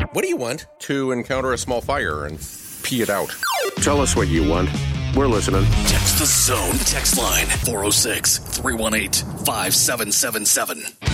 What do you want? To encounter a small fire and pee it out. Tell us what you want. We're listening. Text the Zone text line 406-318-5777.